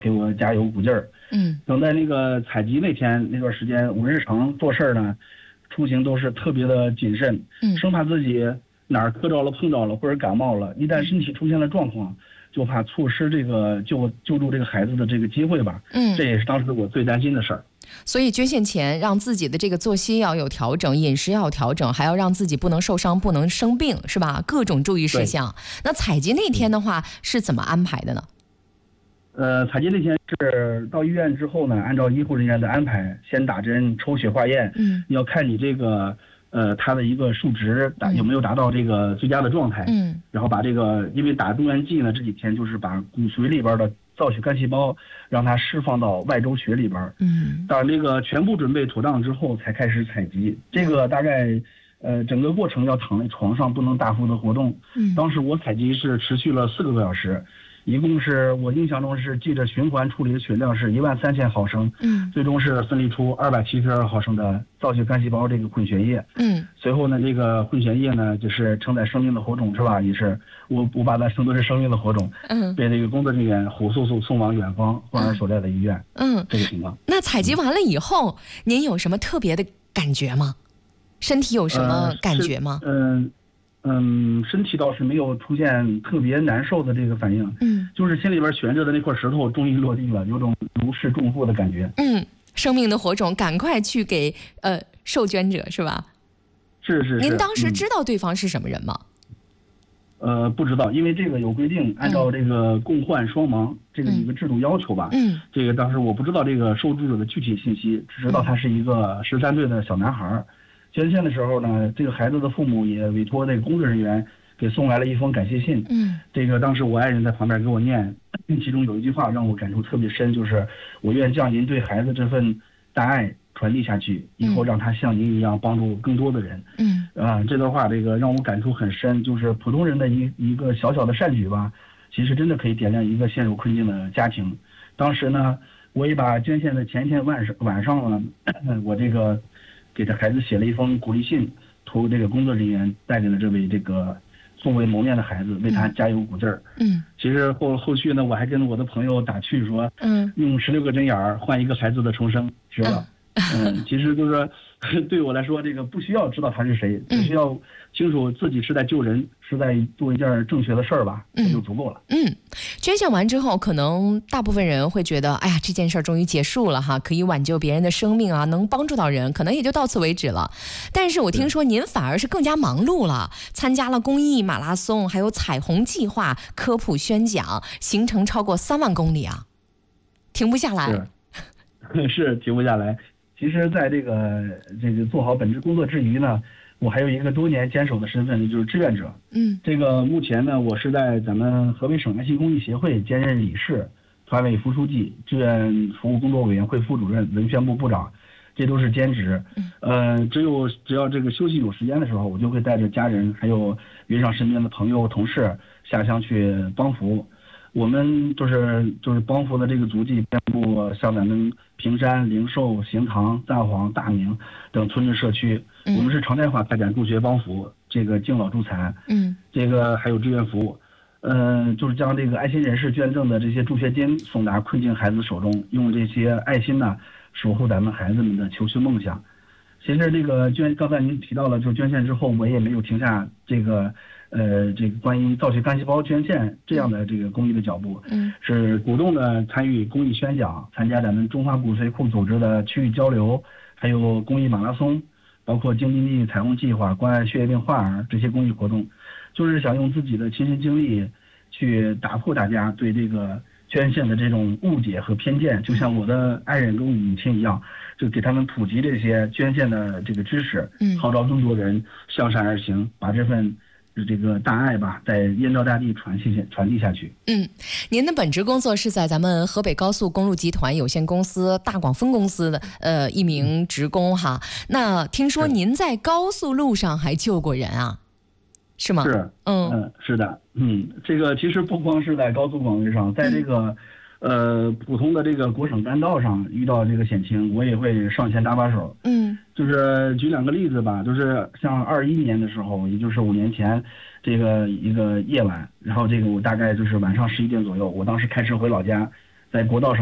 给我加油鼓劲儿。等在那个采集那天那段时间，我日常做事呢，出行都是特别的谨慎，生怕自己哪儿磕着了、碰着了或者感冒了，一旦身体出现了状况，就怕错失这个救助这个孩子的这个机会吧。这也是当时我最担心的事儿。 所以捐献前让自己的这个作息要有调整，饮食要有调整，还要让自己不能受伤、不能生病，是吧？各种注意事项。那采集那天的话是怎么安排的呢？ 采集那天是到医院之后呢，按照医护人员的安排，先打针、抽血化验。要看你这个它的一个数值有没有达到这个最佳的状态。然后把这个，因为打动员剂呢，这几天就是把骨髓里边的造血干细胞让它释放到外周血里边。当这个全部准备妥当之后，才开始采集。这个大概整个过程要躺在床上，不能大幅的活动。当时我采集是持续了4个多小时。一共是我印象中是记着循环处理的血量是13000毫升，最终是分离出272毫升的造血干细胞这个混血液。随后呢，这个混血液呢就是承载生命的火种，是吧？也是我把它称作是生命的火种。被这个工作人员火速送往远方患儿所在的医院。这个情况。 那采集完了以后，您有什么特别的感觉吗？身体有什么感觉吗？ 身体倒是没有出现特别难受的这个反应。就是心里边悬着的那块石头终于落地了，有种如释重负的感觉。生命的火种赶快去给受捐者，是吧？是。 您当时知道对方是什么人吗？ 不知道，因为这个有规定，按照这个共患双盲这个一个制度要求吧。这个当时我不知道这个受助者的具体信息，只知道他是一个13岁的小男孩。捐献的时候呢，这个孩子的父母也委托那个工作人员给送来了一封感谢信。这个当时我爱人在旁边给我念，其中有一句话让我感触特别深，就是我愿将您对孩子这份大爱传递下去，以后让他像您一样帮助更多的人。这段话这个让我感触很深，就是普通人的一个小小的善举吧，其实真的可以点亮一个陷入困境的家庭。当时呢，我也把捐献的前一天晚上呢，我这个给这孩子写了一封鼓励信，托这个工作人员带给了这位这个素未谋面的孩子，为他加油鼓劲儿。其实后续呢，我还跟我的朋友打趣说，用16个针眼换一个孩子的重生，是吧？其实就是说，对我来说，这个不需要知道他是谁，只需要清楚自己是在救人，是在做一件正确的事儿吧，这就足够了。 捐献完之后，可能大部分人会觉得，哎呀，这件事儿终于结束了哈，可以挽救别人的生命啊，能帮助到人，可能也就到此为止了。但是我听说您反而是更加忙碌了，参加了公益马拉松，还有彩虹计划、科普宣讲，行程超过3万公里啊，停不下来。 是停不下来。其实在这个做好本职工作之余呢，我还有一个多年坚守的身份，就是志愿者。这个目前呢，我是在咱们河北省爱心公益协会兼任理事、团委副书记、志愿服务工作委员会副主任、文宣部部长，这都是兼职。只要这个休息有时间的时候，我就会带着家人还有约上身边的朋友同事下乡去帮扶。我们就是帮扶的这个足迹遍布像咱们平山、灵寿、行堂、赞皇、大明等村镇社区。我们是常态化开展助学帮扶，这个敬老助残，这个还有志愿服务。就是将这个爱心人士捐赠的这些助学金送达困境孩子手中，用这些爱心呢守护咱们孩子们的求学梦想。其实这个刚才您提到了，就捐献之后，我也没有停下这个关于造血干细胞捐献这样的这个公益的脚步，是主动的参与公益宣讲，参加咱们中华骨髓库组织的区域交流，还有公益马拉松，包括京津冀彩虹计划、关爱血液病患儿这些公益活动，就是想用自己的亲身经历去打破大家对这个捐献的这种误解和偏见，就像我的爱人跟我母亲一样，就给他们普及这些捐献的这个知识，号召更多人向善而行，把这份这个大爱吧，在燕赵大地传递下去。 您的本职工作是在咱们河北高速公路集团有限公司大广分公司的一名职工哈。那听说您在高速路上还救过人啊？是吗？ 是，是的，这个其实不光是在高速公路上，在这个普通的这个国省干道上遇到这个险情，我也会上前搭把手。就是举2个例子吧，就是像21年的时候，也就是5年前，这个一个夜晚，然后这个我大概就是晚上11点左右，我当时开车回老家， 在国道上。